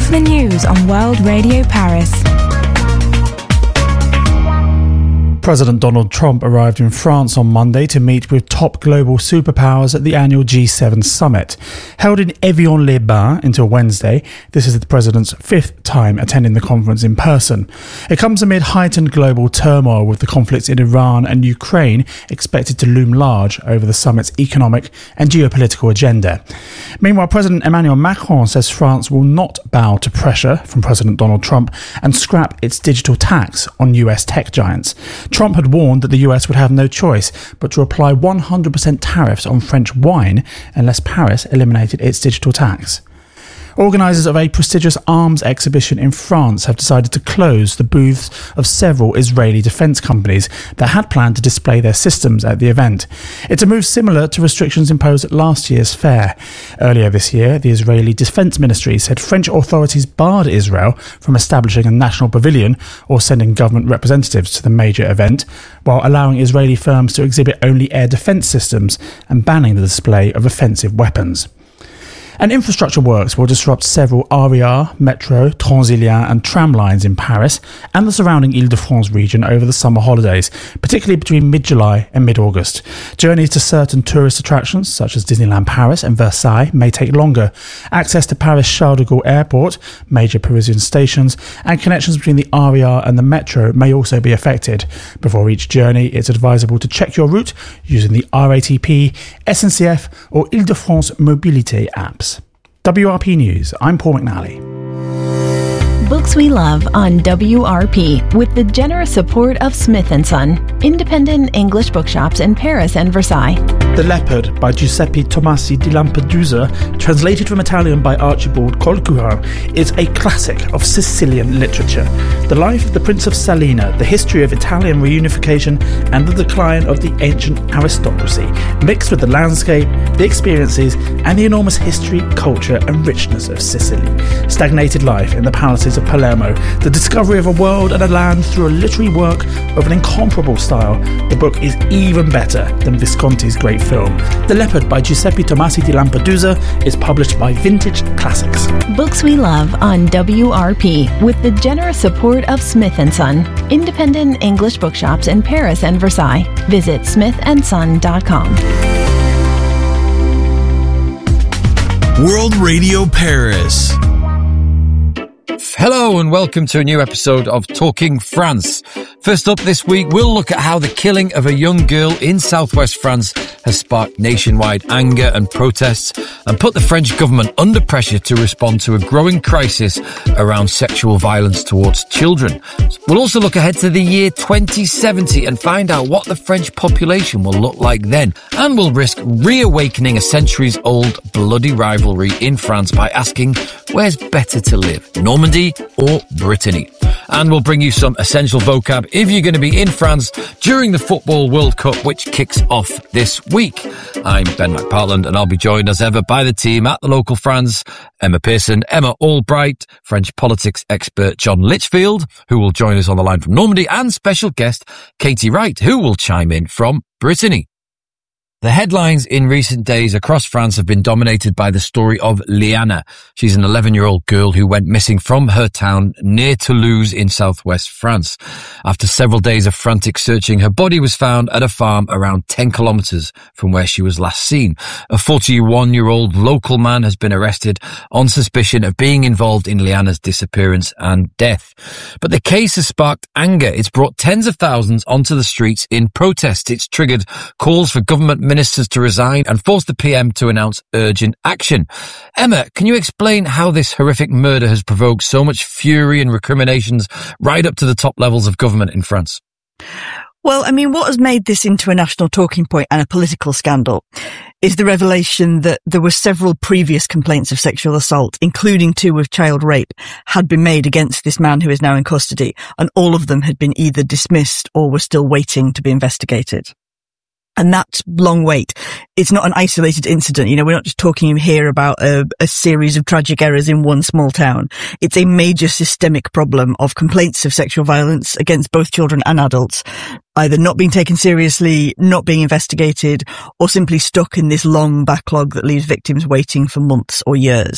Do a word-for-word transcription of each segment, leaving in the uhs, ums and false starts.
to the news on World Radio Paris. President Donald Trump arrived in France on Monday to meet with top global superpowers at the annual G seven summit. Held in Evian-les-Bains until Wednesday, this is the president's fifth time attending the conference in person. It comes amid heightened global turmoil, with the conflicts in Iran and Ukraine expected to loom large over the summit's economic and geopolitical agenda. Meanwhile, President Emmanuel Macron says France will not bow to pressure from President Donald Trump and scrap its digital tax on U S tech giants. Trump had warned that the U S would have no choice but to apply one hundred percent tariffs on French wine unless Paris eliminated its digital tax. Organisers of a prestigious arms exhibition in France have decided to close the booths of several Israeli defence companies that had planned to display their systems at the event. It's a move similar to restrictions imposed at last year's fair. Earlier this year, the Israeli Defence Ministry said French authorities barred Israel from establishing a national pavilion or sending government representatives to the major event, while allowing Israeli firms to exhibit only air defence systems and banning the display of offensive weapons. And infrastructure works will disrupt several R E R, Metro, Transilien and tram lines in Paris and the surrounding Ile-de-France region over the summer holidays, particularly between mid-July and mid-August. Journeys to certain tourist attractions, such as Disneyland Paris and Versailles, may take longer. Access to Paris Charles de Gaulle Airport, major Parisian stations, and connections between the R E R and the Metro may also be affected. Before each journey, it's advisable to check your route using the R A T P, S N C F or Ile-de-France Mobilité apps. W R P News, I'm Paul McNally. Books we love on W R P with the generous support of Smith and Son, independent English bookshops in Paris and Versailles. The Leopard by Giuseppe Tomasi di Lampedusa, translated from Italian by Archibald Colquhoun, is a classic of Sicilian literature. The life of the Prince of Salina, the history of Italian reunification and the decline of the ancient aristocracy, mixed with the landscape, the experiences and the enormous history, culture and richness of Sicily. Stagnated life in the palaces of Palermo, the discovery of a world and a land through a literary work of an incomparable style. The book is even better than Visconti's great film. The Leopard by Giuseppe Tomasi di Lampedusa is published by Vintage Classics. Books we love on W R P with the generous support of Smith and Son, independent English bookshops in Paris and Versailles. Visit smith and son dot com. World Radio Paris. Hello and welcome to a new episode of Talking France. First up this week, we'll look at how the killing of a young girl in southwest France has sparked nationwide anger and protests and put the French government under pressure to respond to a growing crisis around sexual violence towards children. We'll also look ahead to the year twenty seventy and find out what the French population will look like then. And we'll risk reawakening a centuries-old bloody rivalry in France by asking, where's better to live, Normandy or Brittany? And we'll bring you some essential vocab if you're going to be in France during the Football World Cup, which kicks off this week. I'm Ben McPartland and I'll be joined as ever by the team at the Local France, Emma Pearson, Emma Albright, French politics expert John Litchfield, who will join us on the line from Normandy, and special guest Katie Wright, who will chime in from Brittany. The headlines in recent days across France have been dominated by the story of Liana. She's an eleven-year-old girl who went missing from her town near Toulouse in southwest France. After several days of frantic searching, her body was found at a farm around ten kilometres from where she was last seen. A forty-one-year-old local man has been arrested on suspicion of being involved in Liana's disappearance and death. But the case has sparked anger. It's brought tens of thousands onto the streets in protest. It's triggered calls for government ministers to resign and forced the P M to announce urgent action. Emma, can you explain how this horrific murder has provoked so much fury and recriminations right up to the top levels of government in France? Well, I mean, what has made this into a national talking point and a political scandal is the revelation that there were several previous complaints of sexual assault, including two of child rape, had been made against this man who is now in custody, and all of them had been either dismissed or were still waiting to be investigated. And that long wait, it's not an isolated incident. You know, we're not just talking here about a, a series of tragic errors in one small town. It's a major systemic problem of complaints of sexual violence against both children and adults, either not being taken seriously, not being investigated, or simply stuck in this long backlog that leaves victims waiting for months or years.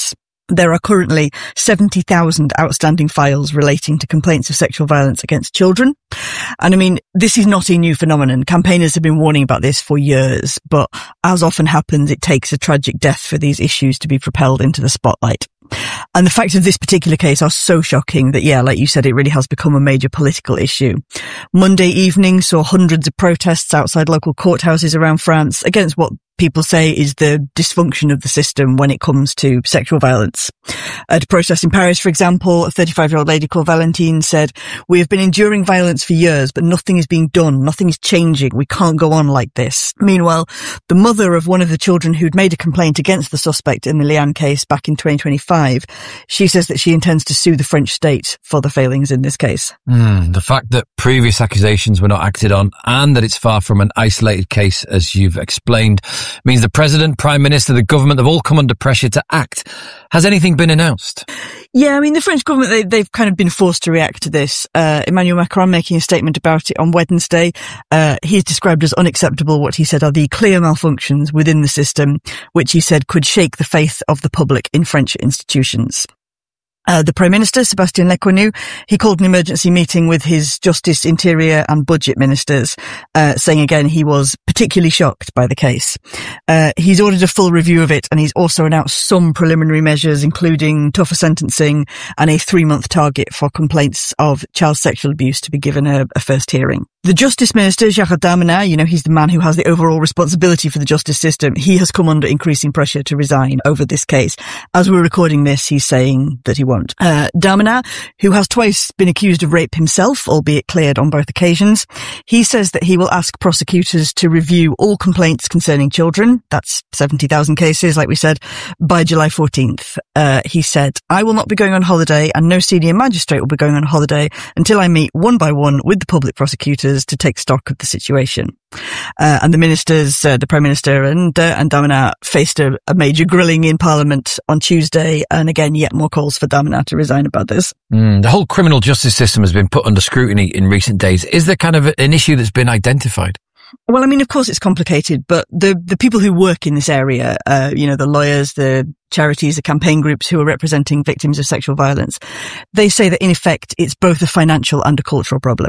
There are currently seventy thousand outstanding files relating to complaints of sexual violence against children. And I mean, this is not a new phenomenon. Campaigners have been warning about this for years, but as often happens, it takes a tragic death for these issues to be propelled into the spotlight. And the facts of this particular case are so shocking that, yeah, like you said, it really has become a major political issue. Monday evening saw hundreds of protests outside local courthouses around France against what people say is the dysfunction of the system when it comes to sexual violence. At a protest in Paris, for example, a thirty-five-year-old lady called Valentine said, "We have been enduring violence for years, but nothing is being done. Nothing is changing. We can't go on like this." Meanwhile, the mother of one of the children who'd made a complaint against the suspect in the Liane case back in twenty twenty-five, she says that she intends to sue the French state for the failings in this case. Mm, the fact that previous accusations were not acted on and that it's far from an isolated case, as you've explained, means the President, Prime Minister, the government have all come under pressure to act. Has anything been announced? Yeah, I mean, the French government, they, they've kind of been forced to react to this. Uh, Emmanuel Macron making a statement about it on Wednesday. Uh, he's described as unacceptable what he said are the clear malfunctions within the system, which he said could shake the faith of the public in French institutions. Uh, the Prime Minister, Sébastien Lecornu, he called an emergency meeting with his Justice, Interior and Budget Ministers, uh, saying again he was particularly shocked by the case. Uh, he's ordered a full review of it, and he's also announced some preliminary measures, including tougher sentencing and a three-month target for complaints of child sexual abuse to be given a, a first hearing. The Justice Minister, Gérald Darmanin, you know, he's the man who has the overall responsibility for the justice system. He has come under increasing pressure to resign over this case. As we're recording this, he's saying that he won't. Uh, Darmanin, who has twice been accused of rape himself, albeit cleared on both occasions, he says that he will ask prosecutors to review all complaints concerning children, that's seventy thousand cases, like we said, by July fourteenth. Uh, he said, "I will not be going on holiday, and no senior magistrate will be going on holiday until I meet one by one with the public prosecutors to take stock of the situation." Uh, and the ministers, uh, the Prime Minister and, uh, and Darmanin faced a, a major grilling in Parliament on Tuesday. And again, yet more calls for Darmanin to resign about this. Mm, the whole criminal justice system has been put under scrutiny in recent days. Is there kind of an issue that's been identified? Well, I mean, of course it's complicated, but the, the people who work in this area, uh, you know, the lawyers, the charities, the campaign groups who are representing victims of sexual violence, they say that in effect, it's both a financial and a cultural problem.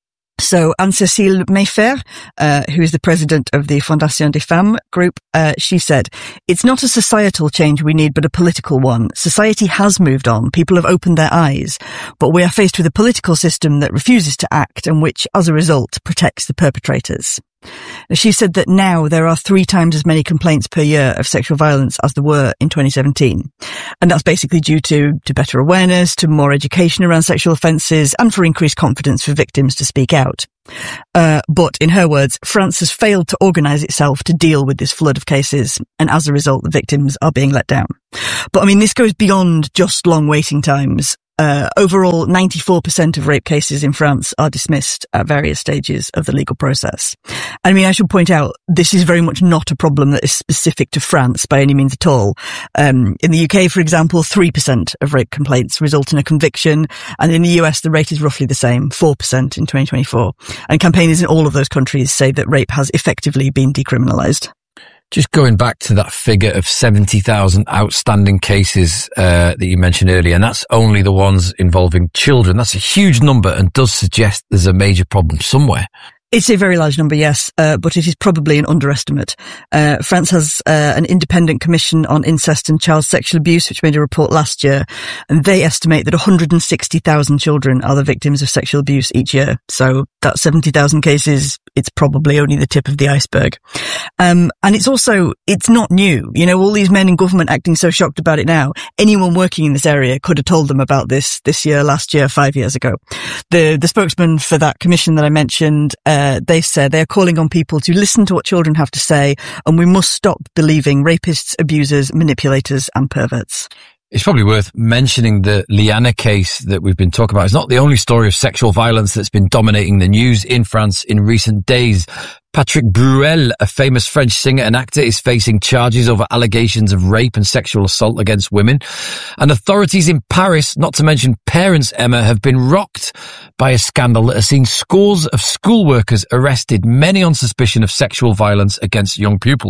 So Anne-Cécile Mayfair, uh, who is the president of the Fondation des Femmes group, uh, she said, "It's not a societal change we need, but a political one. Society has moved on. People have opened their eyes, but we are faced with a political system that refuses to act and which, as a result, protects the perpetrators." She said that now there are three times as many complaints per year of sexual violence as there were in twenty seventeen. And that's basically due to, to better awareness, to more education around sexual offences, and for increased confidence for victims to speak out. Uh, but in her words, France has failed to organise itself to deal with this flood of cases, and as a result, the victims are being let down. But I mean, this goes beyond just long waiting times. Uh, overall, ninety-four percent of rape cases in France are dismissed at various stages of the legal process. I mean, I should point out, this is very much not a problem that is specific to France by any means at all. Um, in the U K, for example, three percent of rape complaints result in a conviction, and in the U S, the rate is roughly the same, four percent in twenty twenty-four. And campaigners in all of those countries say that rape has effectively been decriminalised. Just going back to that figure of seventy thousand outstanding cases uh, that you mentioned earlier, and that's only the ones involving children. That's a huge number and does suggest there's a major problem somewhere. It's a very large number, yes, uh, but it is probably an underestimate. Uh, France has uh, an independent commission on incest and child sexual abuse, which made a report last year, and they estimate that one hundred sixty thousand children are the victims of sexual abuse each year. So that's seventy thousand cases. It's probably only the tip of the iceberg. Um, and it's also, it's not new. You know, all these men in government acting so shocked about it now. Anyone working in this area could have told them about this this year, last year, five years ago. The, the spokesman for that commission that I mentioned, uh, they said they are calling on people to listen to what children have to say, and we must stop believing rapists, abusers, manipulators and perverts. It's probably worth mentioning the Liane case that we've been talking about. It's not the only story of sexual violence that's been dominating the news in France in recent days. Patrick Bruel, a famous French singer and actor, is facing charges over allegations of rape and sexual assault against women. And authorities in Paris, not to mention parents, Emma, have been rocked by a scandal that has seen scores of school workers arrested, many on suspicion of sexual violence against young pupils.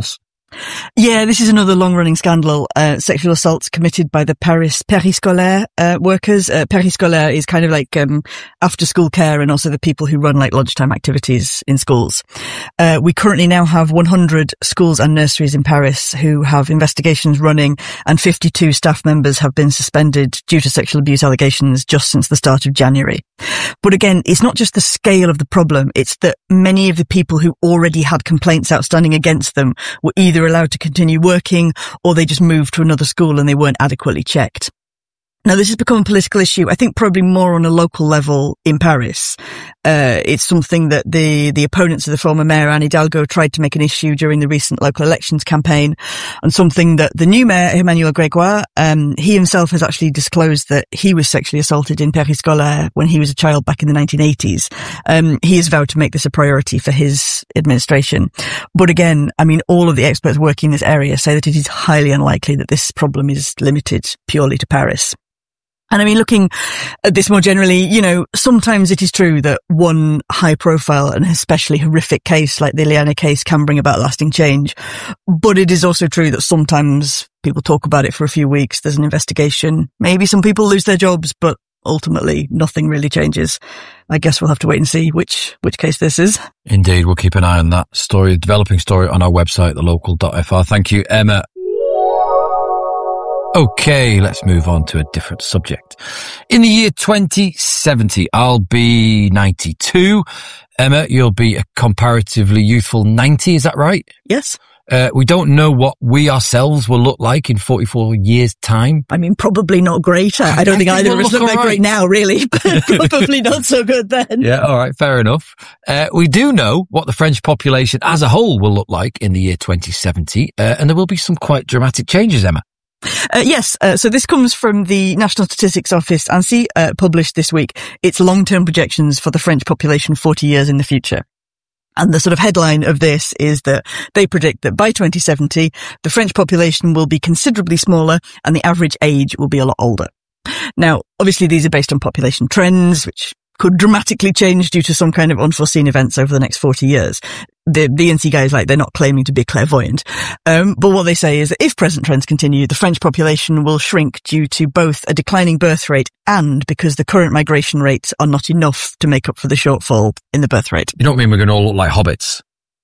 Yeah, this is another long-running scandal. Uh, sexual assaults committed by the Paris périscolaire uh, workers. Uh, périscolaire is kind of like um, after-school care and also the people who run like lunchtime activities in schools. Uh, we currently now have one hundred schools and nurseries in Paris who have investigations running, and fifty-two staff members have been suspended due to sexual abuse allegations just since the start of January. But again, it's not just the scale of the problem, it's that many of the people who already had complaints outstanding against them were either allowed to continue working or they just moved to another school and they weren't adequately checked. Now, this has become a political issue, I think probably more on a local level in Paris. Uh, it's something that the, the opponents of the former mayor, Anne Hidalgo, tried to make an issue during the recent local elections campaign, and something that the new mayor, Emmanuel Grégoire, um, he himself has actually disclosed that he was sexually assaulted in périscolaire when he was a child back in the nineteen eighties. Um, he has vowed to make this a priority for his administration. But again, I mean, all of the experts working in this area say that it is highly unlikely that this problem is limited purely to Paris. And I mean, looking at this more generally, you know, sometimes it is true that one high profile and especially horrific case like the Ileana case can bring about lasting change. But it is also true that sometimes people talk about it for a few weeks. There's an investigation. Maybe some people lose their jobs, but ultimately nothing really changes. I guess we'll have to wait and see which, which case this is. Indeed. We'll keep an eye on that story, developing story on our website, the local dot f r. Thank you, Emma. Okay, let's move on to a different subject. In the year twenty seventy, I'll be ninety-two. Emma, you'll be a comparatively youthful ninety, is that right? Yes. Uh, we don't know what we ourselves will look like in forty-four years' time. I mean, probably not great. I, I don't I think, think either of us look, look that right. great now, really, but probably not so good then. Yeah, all right, fair enough. Uh, we do know what the French population as a whole will look like in the year twenty seventy, uh, and there will be some quite dramatic changes, Emma. Uh, yes, uh, so this comes from the National Statistics Office, ANSSI, uh, published this week its long-term projections for the French population forty years in the future. And the sort of headline of this is that they predict that by twenty seventy, the French population will be considerably smaller and the average age will be a lot older. Now, obviously these are based on population trends, which could dramatically change due to some kind of unforeseen events over the next forty years. The, the A N S S I guys, like, they're not claiming to be clairvoyant. Um, but what they say is that if present trends continue, the French population will shrink due to both a declining birth rate and because the current migration rates are not enough to make up for the shortfall in the birth rate. You don't mean we're going to all look like hobbits?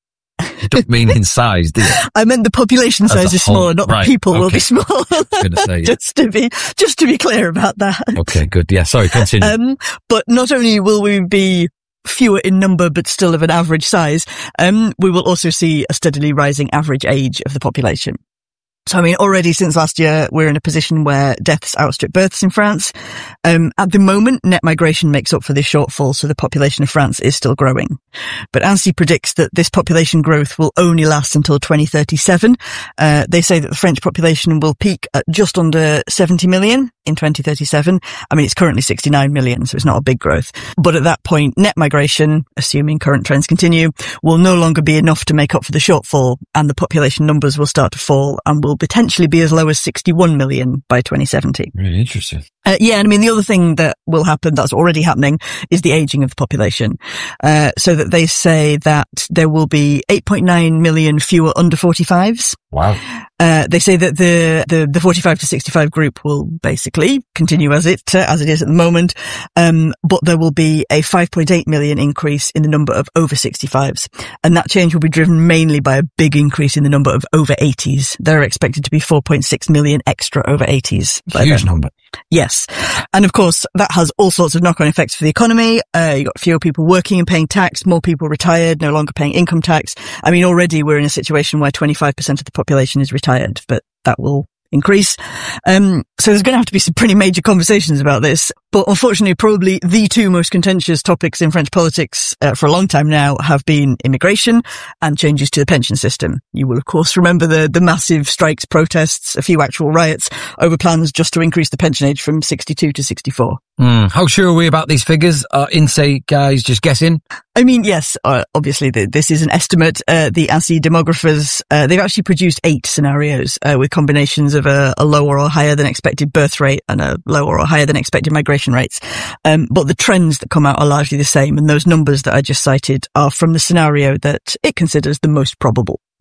You don't mean in size, do you? I meant the population As size is whole, smaller, not right, the people okay. will be smaller. Say, yeah. just to be, just to be clear about that. Okay, good. Yeah, sorry, continue. Um, but not only will we be fewer in number, but still of an average size, um, we will also see a steadily rising average age of the population. So, I mean, already since last year, we're in a position where deaths outstrip births in France. Um, at the moment, net migration makes up for this shortfall, so the population of France is still growing. But ANSSI predicts that this population growth will only last until twenty thirty-seven. Uh, they say that the French population will peak at just under seventy million in twenty thirty-seven. I mean, it's currently sixty-nine million, so it's not a big growth. But at that point, net migration, assuming current trends continue, will no longer be enough to make up for the shortfall, and the population numbers will start to fall and will potentially be as low as sixty-one million by twenty seventy. Really interesting. Uh, yeah, and I mean, the other thing that will happen, that's already happening, is the aging of the population. Uh, so that they say that there will be eight point nine million fewer under forty-fives. Wow. Uh, they say that the, the, the forty-five to sixty-five group will basically continue as it, uh, as it is at the moment. Um, but there will be a five point eight million increase in the number of over sixty-fives. And that change will be driven mainly by a big increase in the number of over eighties. There are expected to be four point six million extra over eighties. Huge number. Yes. And of course, that has all sorts of knock-on effects for the economy. Uh, you've got fewer people working and paying tax, more people retired, no longer paying income tax. I mean, already we're in a situation where twenty-five percent of the population is retired, but that will increase. Um, so there's going to have to be some pretty major conversations about this. But unfortunately, probably the two most contentious topics in French politics uh, for a long time now have been immigration and changes to the pension system. You will, of course, remember the, the massive strikes, protests, a few actual riots over plans just to increase the pension age from sixty-two to sixty-four. Mm, how sure are we about these figures? Are I N S E I guys just guessing? I mean, yes, uh, obviously the, this is an estimate. Uh, the ANSSI demographers, uh, they've actually produced eight scenarios uh, with combinations of a, a lower or higher than expected birth rate and a lower or higher than expected migration rates. Um, but the trends that come out are largely the same, and those numbers that I just cited are from the scenario that it considers the most probable.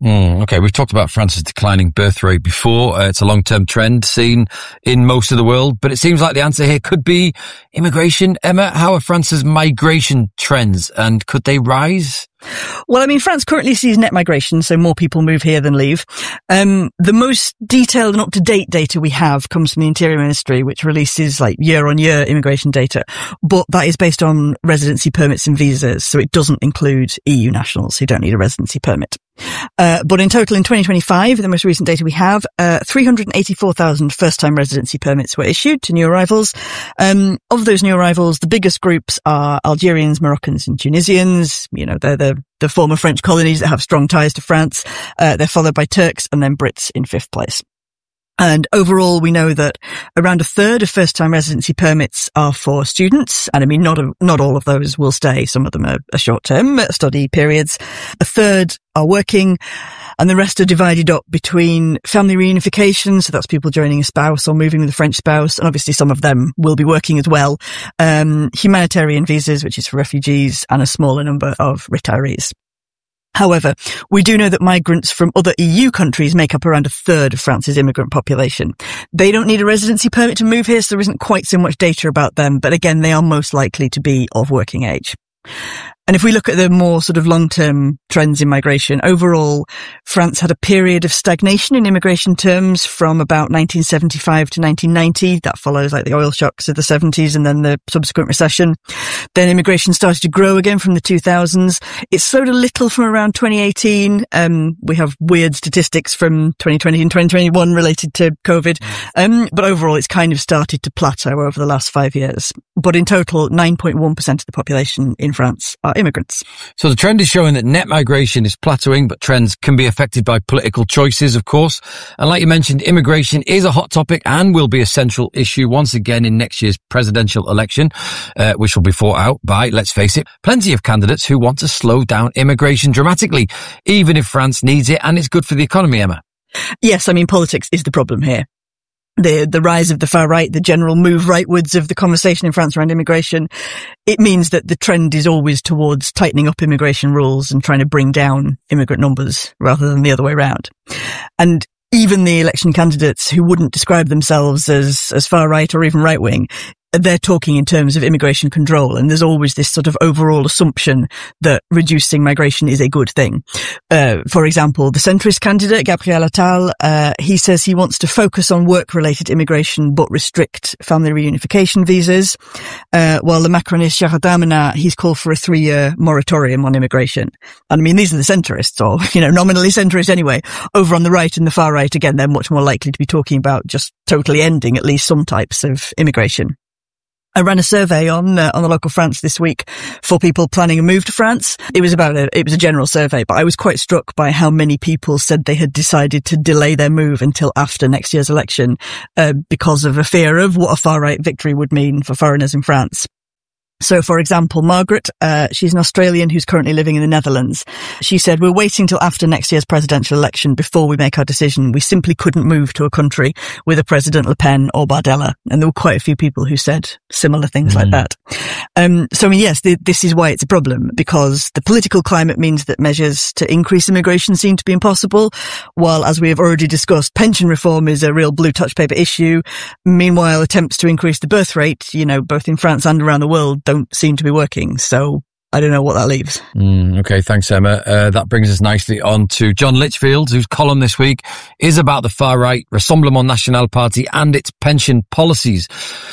Mm, okay, we've talked about France's declining birth rate before. Uh, it's a long-term trend seen in most of the world, but it seems like the answer here could be immigration. Emma, how are France's migration trends, and could they rise? Well, I mean, France currently sees net migration, so more people move here than leave. Um, the most detailed and up-to-date data we have comes from the Interior Ministry, which releases like year-on-year immigration data, but that is based on residency permits and visas, so it doesn't include E U nationals who don't need a residency permit. Uh, but in total in twenty twenty-five, the most recent data we have, uh, three hundred eighty-four thousand first-time residency permits were issued to new arrivals. Um, of those new arrivals, the biggest groups are Algerians, Moroccans and Tunisians. You know, they're the, the former French colonies that have strong ties to France. Uh, they're followed by Turks and then Brits in fifth place. And overall, we know that around a third of first-time residency permits are for students. And I mean, not a, not all of those will stay. Some of them are, are short-term study periods. A third are working, and the rest are divided up between family reunification. So that's people joining a spouse or moving with a French spouse. And obviously some of them will be working as well. Um, humanitarian visas, which is for refugees, and a smaller number of retirees. However, we do know that migrants from other E U countries make up around a third of France's immigrant population. They don't need a residency permit to move here, so there isn't quite so much data about them, but again, they are most likely to be of working age. And if we look at the more sort of long-term trends in migration, overall, France had a period of stagnation in immigration terms from about nineteen seventy-five to nineteen ninety. That follows like the oil shocks of the seventies and then the subsequent recession. Then immigration started to grow again from the two thousands. It slowed a little from around twenty eighteen. Um, we have weird statistics from twenty twenty and twenty twenty-one related to COVID. Um, but overall, it's kind of started to plateau over the last five years. But in total, nine point one percent of the population in France are immigrants. So the trend is showing that net migration is plateauing, but trends can be affected by political choices, of course. And like you mentioned, immigration is a hot topic and will be a central issue once again in next year's presidential election, uh, which will be fought out by, let's face it, plenty of candidates who want to slow down immigration dramatically, even if France needs it and it's good for the economy, Emma. Yes, I mean, politics is the problem here. The, the rise of the far right, the general move rightwards of the conversation in France around immigration, it means that the trend is always towards tightening up immigration rules and trying to bring down immigrant numbers rather than the other way around. And even the election candidates who wouldn't describe themselves as, as far right or even right wing, they're talking in terms of immigration control, and there's always this sort of overall assumption that reducing migration is a good thing. Uh, for example, the centrist candidate, Gabriel Attal, uh, he says he wants to focus on work-related immigration but restrict family reunification visas, uh, while the Macronist Gérald Darmanin, he's called for a three-year moratorium on immigration. And I mean, these are the centrists, or, you know, nominally centrist anyway. Over on the right and the far right, again, they're much more likely to be talking about just totally ending at least some types of immigration. I ran a survey on uh, on the local France this week for people planning a move to France. It was about a, it was a general survey, but I was quite struck by how many people said they had decided to delay their move until after next year's election, uh, because of a fear of what a far-right victory would mean for foreigners in France. So, for example, Margaret, uh, she's an Australian who's currently living in the Netherlands. She said, we're waiting till after next year's presidential election before we make our decision. We simply couldn't move to a country with a President Le Pen or Bardella. And there were quite a few people who said similar things mm. like that. Um, so, I mean, yes, th- this is why it's a problem, because the political climate means that measures to increase immigration seem to be impossible, while, as we have already discussed, pension reform is a real blue touch paper issue. Meanwhile, attempts to increase the birth rate, you know, both in France and around the world, don't seem to be working. So I don't know what that leaves. Mm, okay, thanks, Emma. Uh, that brings us nicely on to John Litchfield, whose column this week is about the far-right Rassemblement National Party and its pension policies.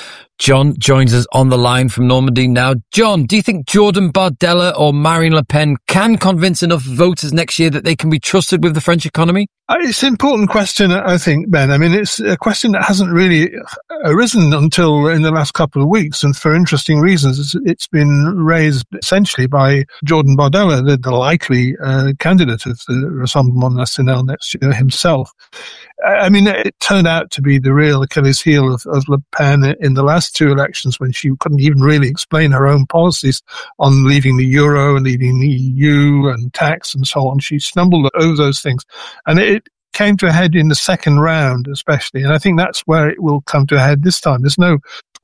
John joins us on the line from Normandy now. John, do you think Jordan Bardella or Marine Le Pen can convince enough voters next year that they can be trusted with the French economy? It's an important question, I think, Ben. I mean, it's a question that hasn't really arisen until in the last couple of weeks, and for interesting reasons. It's been raised essentially by Jordan Bardella, the, the likely uh, candidate of the Rassemblement National next year himself. I mean, it turned out to be the real Achilles heel of, of Le Pen in the last two elections, when she couldn't even really explain her own policies on leaving the euro and leaving the E U and tax and so on. She stumbled over those things. And it came to a head in the second round, especially. And I think that's where it will come to a head this time. There's no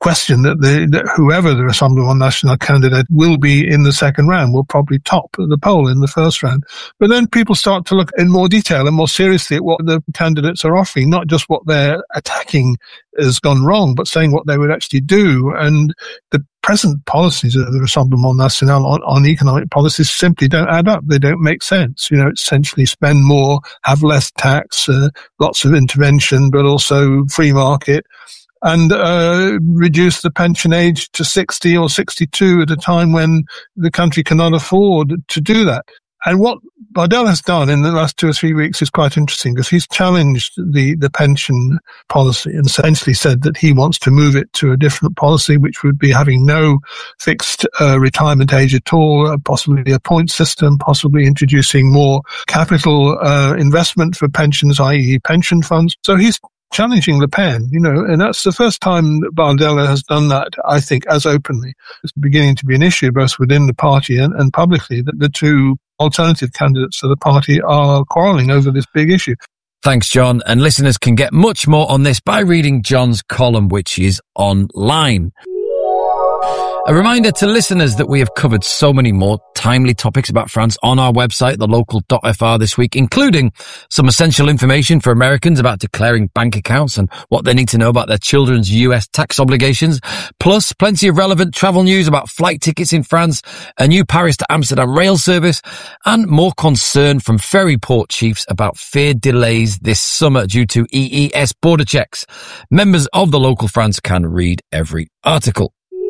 question that, the, that whoever the Rassemblement National candidate will be in the second round will probably top the poll in the first round. But then people start to look in more detail and more seriously at what the candidates are offering, not just what they're attacking has gone wrong, but saying what they would actually do. And the present policies of the Rassemblement National on, on economic policies simply don't add up. They don't make sense. You know, essentially spend more, have less tax, uh, lots of intervention, but also free market, and uh, reduce the pension age to sixty or sixty-two at a time when the country cannot afford to do that. And what Bardella has done in the last two or three weeks is quite interesting, because he's challenged the, the pension policy and essentially said that he wants to move it to a different policy, which would be having no fixed uh, retirement age at all, uh, possibly a point system, possibly introducing more capital uh, investment for pensions, that is pension funds. So he's challenging Le Pen, you know, and that's the first time that Bardella has done that, I think, as openly. It's beginning to be an issue both within the party and, and publicly that the two alternative candidates to the party are quarrelling over this big issue. Thanks, John. And listeners can get much more on this by reading John's column, which is online. A reminder to listeners that we have covered so many more timely topics about France on our website, the local dot f r, this week, including some essential information for Americans about declaring bank accounts and what they need to know about their children's U S tax obligations, plus plenty of relevant travel news about flight tickets in France, a new Paris to Amsterdam rail service, and more concern from ferry port chiefs about feared delays this summer due to E E S border checks. Members of the Local France can read every article.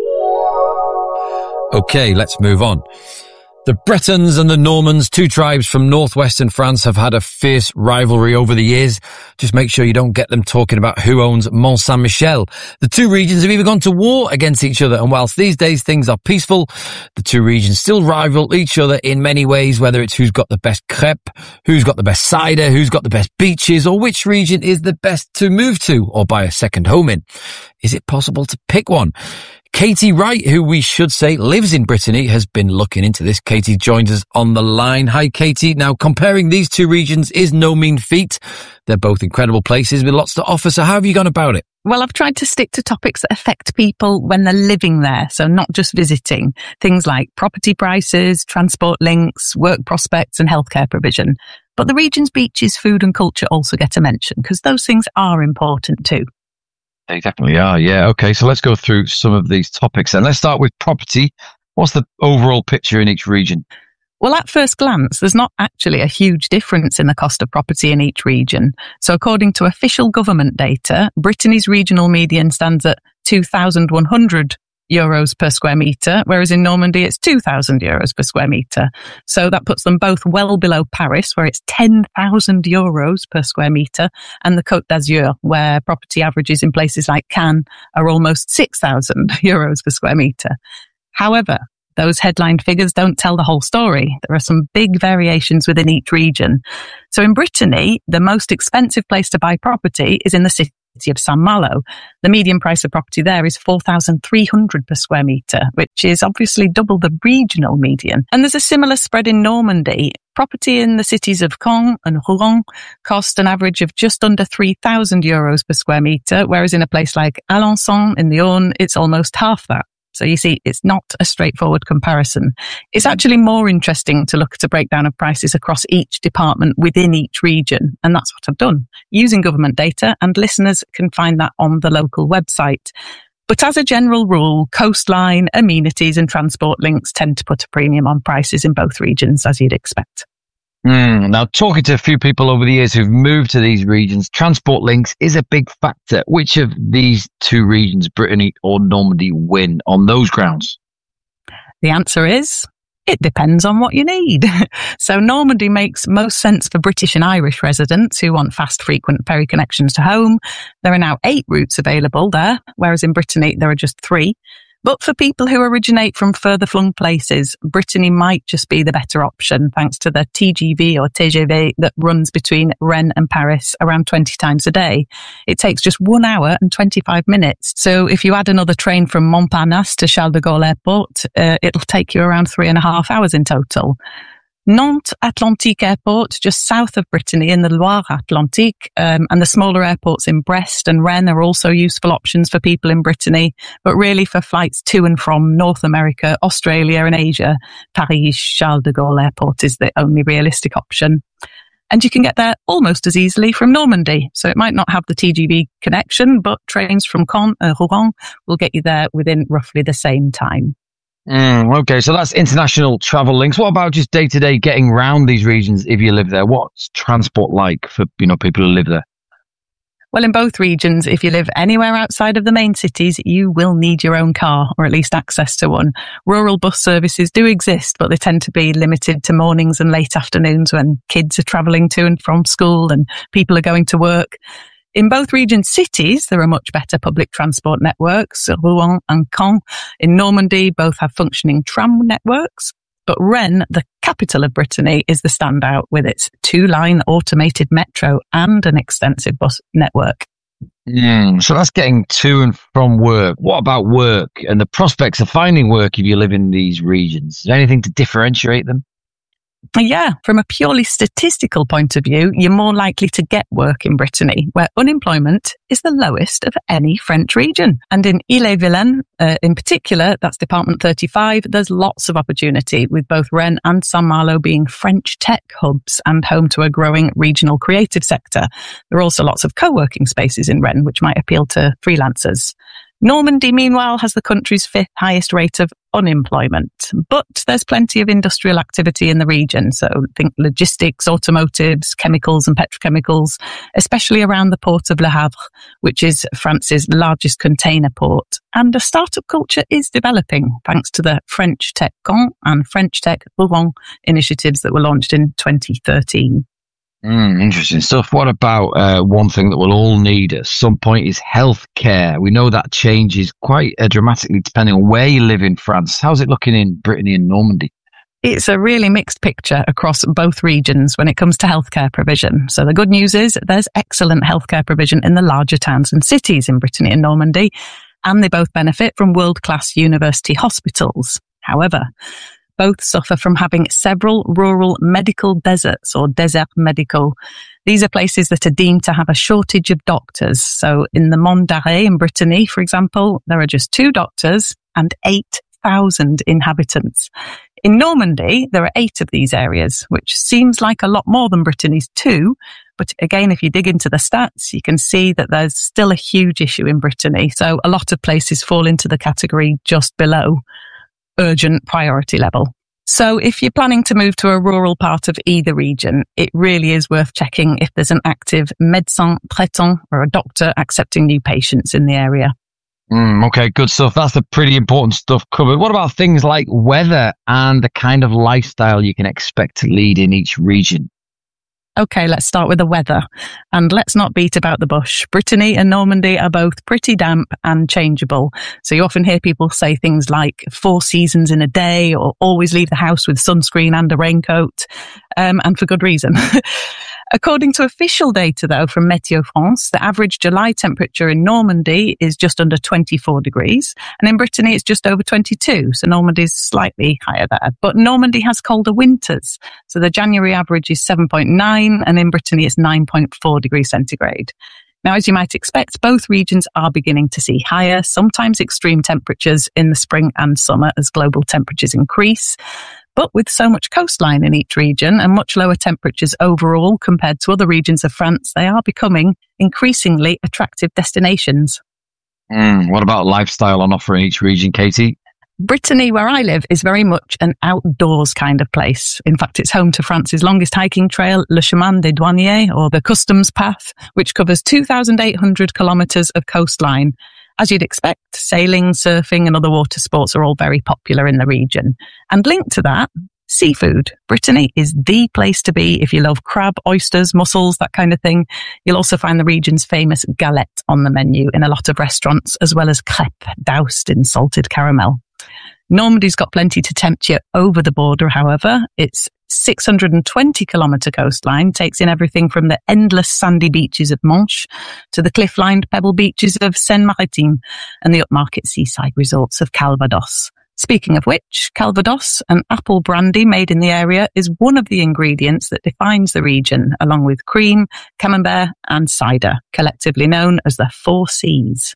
Okay, let's move on. The Bretons and the Normans, two tribes from northwestern France, have had a fierce rivalry over the years. Just make sure you don't get them talking about who owns Mont Saint-Michel. The two regions have even gone to war against each other, and whilst these days things are peaceful, the two regions still rival each other in many ways, whether it's who's got the best crêpe, who's got the best cider, who's got the best beaches, or which region is the best to move to or buy a second home in. Is it possible to pick one? Katie Wright, who we should say lives in Brittany, has been looking into this. Katie joins us on the line. Hi, Katie. Now, comparing these two regions is no mean feat. They're both incredible places with lots to offer. So how have you gone about it? Well, I've tried to stick to topics that affect people when they're living there, so not just visiting. Things like property prices, transport links, work prospects and healthcare provision. But the region's beaches, food and culture also get a mention, because those things are important too. They definitely are, yeah. Okay, so let's go through some of these topics and let's start with property. What's the overall picture in each region? Well, at first glance, there's not actually a huge difference in the cost of property in each region. So according to official government data, Brittany's regional median stands at two thousand one hundred euros per square metre, whereas in Normandy it's two thousand euros per square metre. So that puts them both well below Paris, where it's ten thousand euros per square metre, and the Côte d'Azur, where property averages in places like Cannes are almost six thousand euros per square metre. However, those headline figures don't tell the whole story. There are some big variations within each region. So in Brittany, the most expensive place to buy property is in the city of Saint-Malo. The median price of property there is four thousand three hundred per square metre, which is obviously double the regional median. And there's a similar spread in Normandy. Property in the cities of Caen and Rouen cost an average of just under three thousand euros per square metre, whereas in a place like Alençon in the Orne, it's almost half that. So you see, it's not a straightforward comparison. It's actually more interesting to look at a breakdown of prices across each department within each region. And that's what I've done, using government data, and listeners can find that on the local website. But as a general rule, coastline, amenities and transport links tend to put a premium on prices in both regions, as you'd expect. Mm, now, talking to a few people over the years who've moved to these regions, transport links is a big factor. Which of these two regions, Brittany or Normandy, win on those grounds? The answer is, it depends on what you need. So Normandy makes most sense for British and Irish residents who want fast, frequent ferry connections to home. There are now eight routes available there, whereas in Brittany there are just three. But for people who originate from further flung places, Brittany might just be the better option, thanks to the T G V or T G V that runs between Rennes and Paris around twenty times a day. It takes just one hour and twenty-five minutes. So if you add another train from Montparnasse to Charles de Gaulle Airport, uh, it'll take you around three and a half hours in total. Nantes Atlantique Airport, just south of Brittany in the Loire-Atlantique, um, and the smaller airports in Brest and Rennes are also useful options for people in Brittany. But really for flights to and from North America, Australia and Asia, Paris-Charles de Gaulle Airport is the only realistic option. And you can get there almost as easily from Normandy. So it might not have the T G V connection, but trains from Caen and Rouen will get you there within roughly the same time. Mm, okay, so that's international travel links. What about just day-to-day getting around these regions if you live there? What's transport like for, you know, people who live there? Well, in both regions, if you live anywhere outside of the main cities, you will need your own car, or at least access to one. Rural bus services do exist, but they tend to be limited to mornings and late afternoons when kids are travelling to and from school and people are going to work. In both regions' cities, there are much better public transport networks. Rouen and Caen in Normandy both have functioning tram networks. But Rennes, the capital of Brittany, is the standout with its two-line automated metro and an extensive bus network. Mm, so that's getting to and from work. What about work and the prospects of finding work if you live in these regions? Is there anything to differentiate them? Yeah, from a purely statistical point of view, you're more likely to get work in Brittany, where unemployment is the lowest of any French region. And in Ille-et-Vilaine, uh, in particular, that's Department thirty-five, there's lots of opportunity, with both Rennes and Saint-Malo being French tech hubs and home to a growing regional creative sector. There are also lots of co-working spaces in Rennes, which might appeal to freelancers. Normandy, meanwhile, has the country's fifth highest rate of unemployment, but there's plenty of industrial activity in the region. So think logistics, automotives, chemicals and petrochemicals, especially around the port of Le Havre, which is France's largest container port. And a startup culture is developing thanks to the French Tech Caen and French Tech Rouen initiatives that were launched in twenty thirteen. Mm, interesting stuff. What about uh, one thing that we'll all need at some point is healthcare? We know that changes quite uh, dramatically depending on where you live in France. How's it looking in Brittany and Normandy? It's a really mixed picture across both regions when it comes to healthcare provision. So the good news is there's excellent healthcare provision in the larger towns and cities in Brittany and Normandy, and they both benefit from world-class university hospitals. However, both suffer from having several rural medical deserts or déserts médicaux. These are places that are deemed to have a shortage of doctors. So in the Mont d'Arrée in Brittany, for example, there are just two doctors and eight thousand inhabitants. In Normandy, there are eight of these areas, which seems like a lot more than Brittany's two. But again, if you dig into the stats, you can see that there's still a huge issue in Brittany. So a lot of places fall into the category just below urgent priority level. So if you're planning to move to a rural part of either region, it really is worth checking if there's an active médecin traitant or a doctor accepting new patients in the area. Mm, okay, good stuff. That's the pretty important stuff covered. What about things like weather and the kind of lifestyle you can expect to lead in each region? Okay, let's start with the weather. And let's not beat about the bush. Brittany and Normandy are both pretty damp and changeable. So you often hear people say things like four seasons in a day or always leave the house with sunscreen and a raincoat, um, and for good reason. According to official data, though, from Météo France, the average July temperature in Normandy is just under twenty-four degrees, and in Brittany it's just over twenty-two, so Normandy's slightly higher there. But Normandy has colder winters, so the January average is seven point nine, and in Brittany it's nine point four degrees centigrade. Now, as you might expect, both regions are beginning to see higher, sometimes extreme temperatures in the spring and summer as global temperatures increase. But with so much coastline in each region and much lower temperatures overall compared to other regions of France, they are becoming increasingly attractive destinations. Mm, what about lifestyle on offer in each region, Katie? Brittany, where I live, is very much an outdoors kind of place. In fact, it's home to France's longest hiking trail, Le Chemin des Douaniers, or the Customs Path, which covers two thousand eight hundred kilometres of coastline. As you'd expect, sailing, surfing and other water sports are all very popular in the region. And linked to that, seafood. Brittany is the place to be if you love crab, oysters, mussels, that kind of thing. You'll also find the region's famous galette on the menu in a lot of restaurants, as well as crêpes doused in salted caramel. Normandy's got plenty to tempt you over the border, however. Its six hundred twenty kilometre coastline takes in everything from the endless sandy beaches of Manche to the cliff-lined pebble beaches of Seine-Maritime and the upmarket seaside resorts of Calvados. Speaking of which, Calvados, an apple brandy made in the area, is one of the ingredients that defines the region, along with cream, camembert and cider, collectively known as the Four Cs.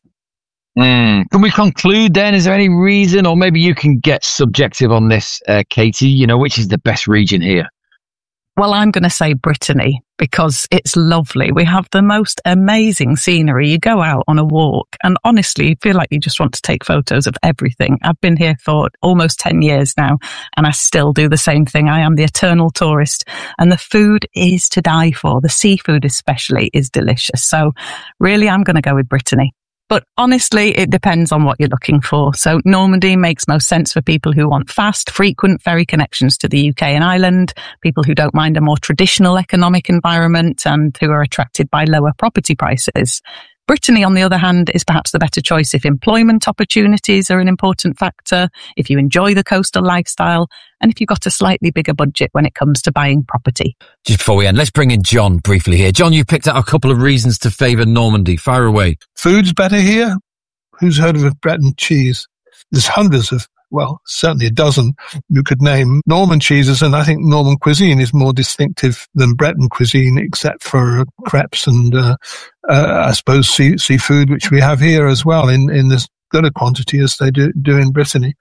Mm. Can we conclude then? Is there any reason, or maybe you can get subjective on this, uh, Katie, you know, which is the best region here? Well, I'm going to say Brittany because it's lovely. We have the most amazing scenery. You go out on a walk and honestly, you feel like you just want to take photos of everything. I've been here for almost ten years now and I still do the same thing. I am the eternal tourist and the food is to die for. The seafood especially is delicious. So really, I'm going to go with Brittany. But honestly, it depends on what you're looking for. So Normandy makes most sense for people who want fast, frequent ferry connections to the U K and Ireland, people who don't mind a more traditional economic environment and who are attracted by lower property prices. Brittany, on the other hand, is perhaps the better choice if employment opportunities are an important factor, if you enjoy the coastal lifestyle, and if you've got a slightly bigger budget when it comes to buying property. Just before we end, let's bring in John briefly here. John, you picked out a couple of reasons to favour Normandy. Fire away. Food's better here. Who's heard of a Breton cheese? There's hundreds of, well, certainly a dozen you could name Norman cheeses, and I think Norman cuisine is more distinctive than Breton cuisine, except for crepes and, uh, uh, I suppose, sea, seafood, which we have here as well in, in as good a quantity as they do, do in Brittany.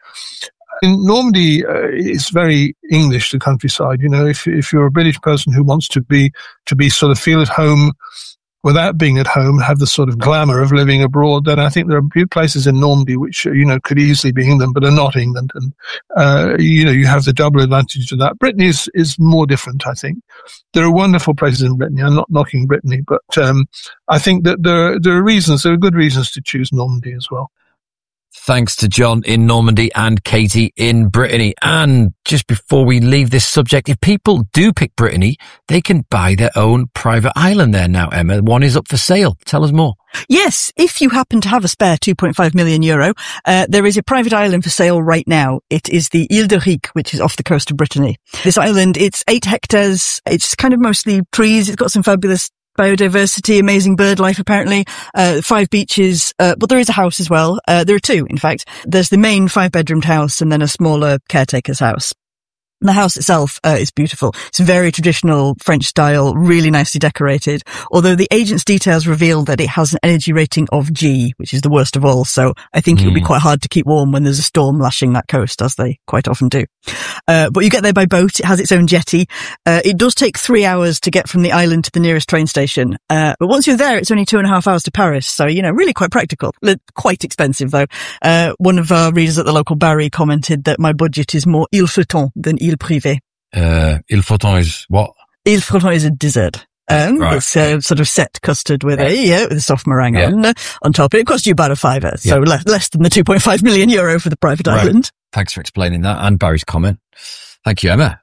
In Normandy, uh, it's very English, the countryside. You know, if if you're a British person who wants to be to be sort of feel at home without being at home, have the sort of glamour of living abroad, then I think there are a few places in Normandy which, you know, could easily be England, but are not England. And, uh, you know, you have the double advantage of that. Brittany is, is more different, I think. There are wonderful places in Brittany. I'm not knocking Brittany, but, um, I think that there, there are reasons, there are good reasons to choose Normandy as well. Thanks to John in Normandy and Katie in Brittany. And just before we leave this subject, if people do pick Brittany, they can buy their own private island there now, Emma. One is up for sale. Tell us more. Yes, if you happen to have a spare two point five million euro, uh, there is a private island for sale right now. It is the Ile de Rieque, which is off the coast of Brittany. This island, it's eight hectares. It's kind of mostly trees. It's got some fabulous biodiversity, amazing bird life apparently, uh, five beaches, uh, but there is a house as well. Uh, there are two, in fact. There's the main five-bedroomed house and then a smaller caretaker's house. The house itself uh, is beautiful. It's very traditional French style, really nicely decorated, although the agent's details reveal that it has an energy rating of G, which is the worst of all, so I think mm. it'll be quite hard to keep warm when there's a storm lashing that coast, as they quite often do. Uh, but you get there by boat. It has its own jetty. Uh, it does take three hours to get from the island to the nearest train station, uh, but once you're there, it's only two and a half hours to Paris, so, you know, really quite practical. Quite expensive, though. Uh, one of our readers at the local Barry commented that my budget is more Ile Flottant than Ile Privé. Uh, Ile Flottant is what? Ile Flottant is a dessert. Um, right. It's a sort of set custard with a, yeah, with a soft meringue yeah. on, uh, on top. It cost you about a fiver, so yeah. less, less than the two point five million euro for the private right. island. Thanks for explaining that and Barry's comment. Thank you, Emma.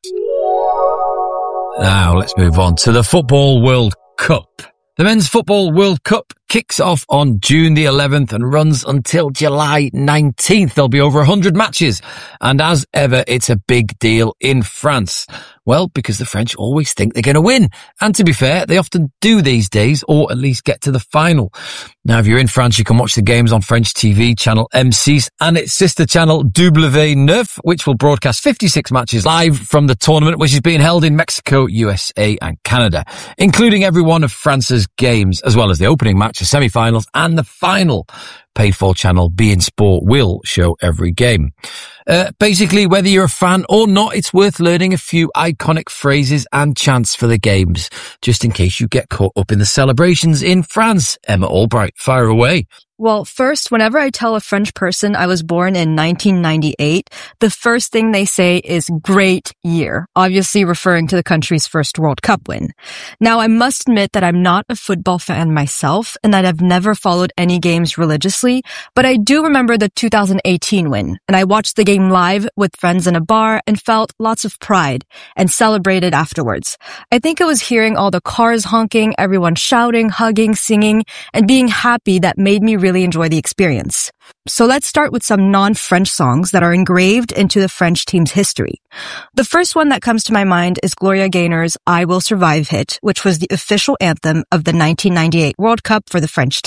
Now let's move on to the Football World Cup. The Men's Football World Cup kicks off on June the eleventh and runs until July nineteenth. There'll be over one hundred matches. And as ever, it's a big deal in France. Well, because the French always think they're going to win. And to be fair, they often do these days, or at least get to the final. Now, if you're in France, you can watch the games on French T V channel M six and its sister channel W nine, which will broadcast fifty-six matches live from the tournament, which is being held in Mexico, U S A and Canada, including every one of France's games, as well as the opening match, the semi-finals and the final. Paid for channel beIN Sport will show every game. Uh, basically, whether you're a fan or not, it's worth learning a few iconic phrases and chants for the games, just in case you get caught up in the celebrations in France. Emma Albright, fire away. Well, first, whenever I tell a French person I was born in nineteen ninety-eight, the first thing they say is great year, obviously referring to the country's first World Cup win. Now, I must admit that I'm not a football fan myself and that I've never followed any games religiously, but I do remember the two thousand eighteen win, and I watched the game live with friends in a bar and felt lots of pride and celebrated afterwards. I think it was hearing all the cars honking, everyone shouting, hugging, singing, and being happy that made me really really enjoy the experience. So let's start with some non-French songs that are engraved into the French team's history. The first one that comes to my mind is Gloria Gaynor's I Will Survive hit, which was the official anthem of the nineteen ninety-eight World Cup for the French team.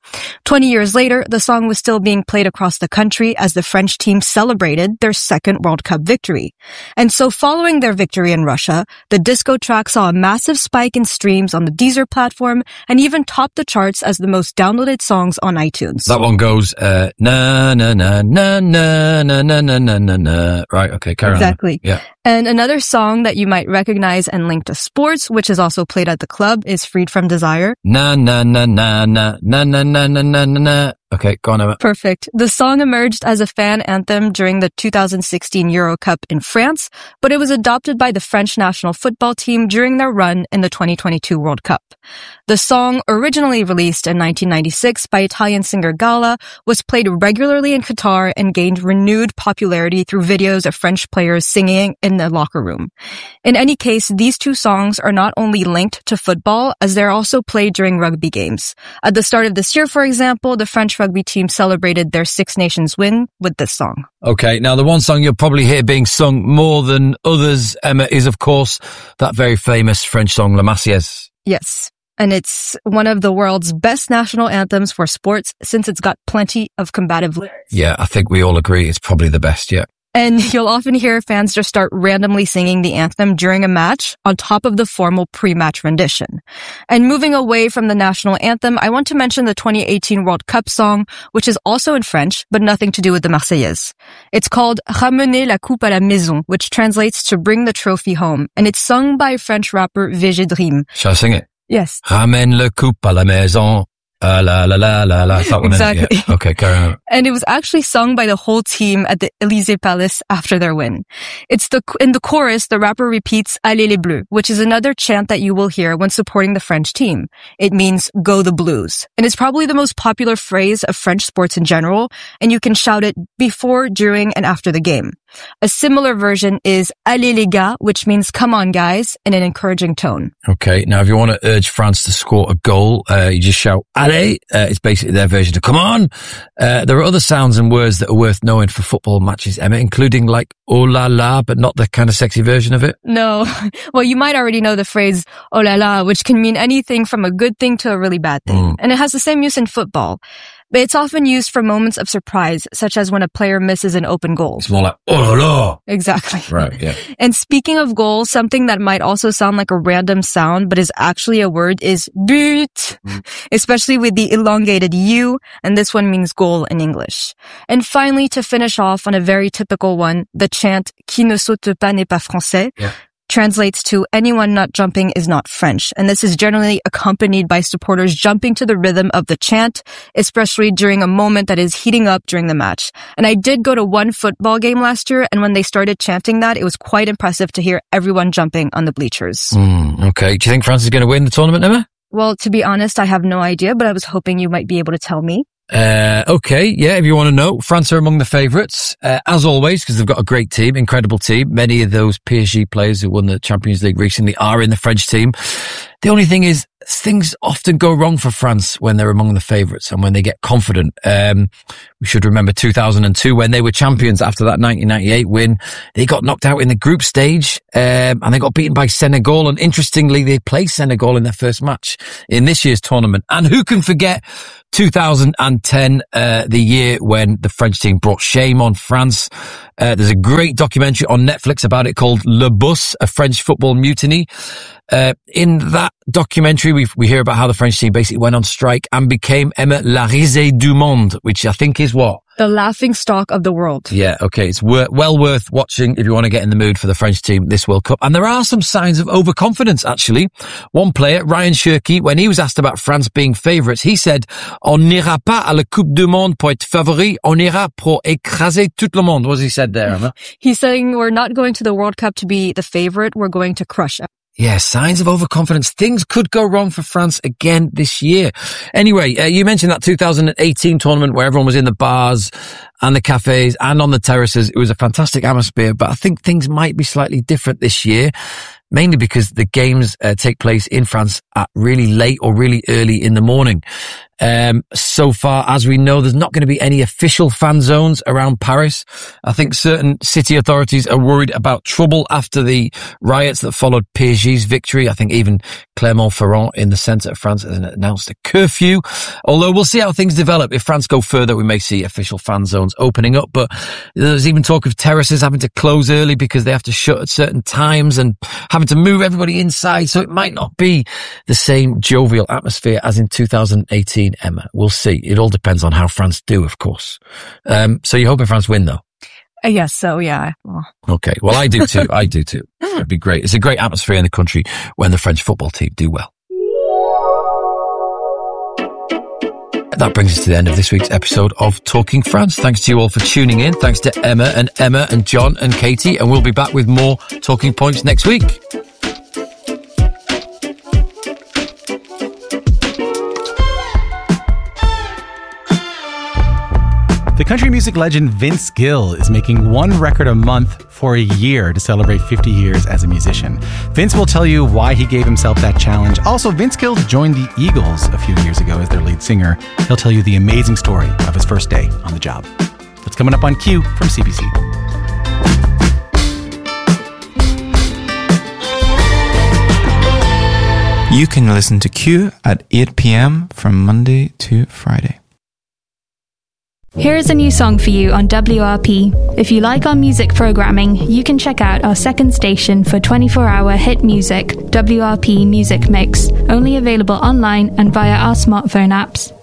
Twenty years later, the song was still being played across the country as the French team celebrated their second World Cup victory. And so following their victory in Russia, the disco track saw a massive spike in streams on the Deezer platform and even topped the charts as the most downloaded songs on iTunes. That one goes, uh, na, na, na, na, na, na, na, na, na, na, na. Right, okay, carry exactly. on. Yeah. And another song that you might recognize and link to sports, which is also played at the club, is Freed from Desire. Na, na, na, na, na, na, na, na, na, na, na. Okay, go on, Emma. Perfect. The song emerged as a fan anthem during the two thousand sixteen Euro Cup in France, but it was adopted by the French national football team during their run in the twenty twenty-two World Cup. The song, originally released in nineteen ninety-six by Italian singer Gala, was played regularly in Qatar and gained renewed popularity through videos of French players singing in the locker room. In any case, these two songs are not only linked to football, as they're also played during rugby games. At the start of this year, for example, the French rugby team celebrated their Six Nations win with this song. Okay, now the one song you'll probably hear being sung more than others, Emma, is of course that very famous French song, La Marseillaise. Yes. And it's one of the world's best national anthems for sports since it's got plenty of combative lyrics. Yeah, I think we all agree it's probably the best, yeah. And you'll often hear fans just start randomly singing the anthem during a match on top of the formal pre-match rendition. And moving away from the national anthem, I want to mention the twenty eighteen World Cup song, which is also in French, but nothing to do with the Marseillaise. It's called Ramener la coupe à la maison, which translates to bring the trophy home. And it's sung by French rapper V G Dream. Shall I sing it? Yes. Ramène le coupe à la maison. Uh, la, la, la, la, la. That one, exactly. Yeah. Okay, carry on. And it was actually sung by the whole team at the Élysée Palace after their win. It's the, in the chorus, the rapper repeats Allez les Bleus, which is another chant that you will hear when supporting the French team. It means go the Blues. And it's probably the most popular phrase of French sports in general, and you can shout it before, during, and after the game. A similar version is Allez les gars, which means come on guys, in an encouraging tone. Okay, now if you want to urge France to score a goal, uh, you just shout Allez. Uh, it's basically their version of come on. Uh, there are other sounds and words that are worth knowing for football matches, Emma, including like oh la la, but not the kind of sexy version of it. No. Well, you might already know the phrase oh la la, which can mean anything from a good thing to a really bad thing. Mm. And it has the same use in football. But it's often used for moments of surprise, such as when a player misses an open goal. It's more like, oh la la. Exactly. Right, yeah. And speaking of goals, something that might also sound like a random sound, but is actually a word is but, mm. especially with the elongated U, and this one means goal in English. And finally, to finish off on a very typical one, the chant Qui ne saute pas n'est pas français. Yeah. Translates to anyone not jumping is not French. And this is generally accompanied by supporters jumping to the rhythm of the chant, especially during a moment that is heating up during the match. And I did go to one football game last year, and when they started chanting that, it was quite impressive to hear everyone jumping on the bleachers. Mm, okay. Do you think France is going to win the tournament, Emma? Well, to be honest, I have no idea, but I was hoping you might be able to tell me. Uh, okay, yeah, if you want to know, France are among the favourites, uh, as always, because they've got a great team, incredible team. Many of those P S G players who won the Champions League recently are in the French team. The only thing is, things often go wrong for France when they're among the favourites and when they get confident. Um, we should remember two thousand two when they were champions after that nineteen ninety-eight win. They got knocked out in the group stage, um, and they got beaten by Senegal. And interestingly, they played Senegal in their first match in this year's tournament. And who can forget two thousand ten, uh, the year when the French team brought shame on France? Uh, there's a great documentary on Netflix about it called Le Bus, a French football mutiny. Uh, in that documentary, we we hear about how the French team basically went on strike and became, Emma, la risée du monde, which I think is what? The laughing stock of the world. Yeah, okay. It's wor- well worth watching if you want to get in the mood for the French team this World Cup. And there are some signs of overconfidence, actually. One player, Ryan Cherky, when he was asked about France being favourites, he said, on n'ira pas à la Coupe du Monde pour être favori, on ira pour écraser tout le monde. What has he said there, Emma? He's saying we're not going to the World Cup to be the favourite, we're going to crush it. Yeah, signs of overconfidence. Things could go wrong for France again this year. Anyway, uh, you mentioned that two thousand eighteen tournament where everyone was in the bars and the cafes and on the terraces. It was a fantastic atmosphere, but I think things might be slightly different this year. mainly because the games uh, take place in France at really late or really early in the morning. Um, so far, as we know, there's not going to be any official fan zones around Paris. I think certain city authorities are worried about trouble after the riots that followed P S G's victory. I think even Clermont-Ferrand in the centre of France has announced a curfew. Although we'll see how things develop. If France go further, we may see official fan zones opening up. But there's even talk of terraces having to close early because they have to shut at certain times and having to move everybody inside. So it might not be the same jovial atmosphere as in two thousand eighteen. Emma, we'll see. It all depends on how France do, of course. Um, so you're hoping France win, though? I guess so, yeah. Well. Okay. Well, I do too. I do too. It'd be great. It's a great atmosphere in the country when the French football team do well. That brings us to the end of this week's episode of Talking France. Thanks to you all for tuning in. Thanks to Emma and Emma and John and Katie. And we'll be back with more Talking Points next week. The country music legend Vince Gill is making one record a month for a year to celebrate fifty years as a musician. Vince will tell you why he gave himself that challenge. Also, Vince Gill joined the Eagles a few years ago as their lead singer. He'll tell you the amazing story of his first day on the job. That's coming up on Q from C B C. You can listen to Q at eight p.m. from Monday to Friday. Here's a new song for you on W R P. If you like our music programming, you can check out our second station for twenty-four hour hit music, W R P Music Mix, only available online and via our smartphone apps.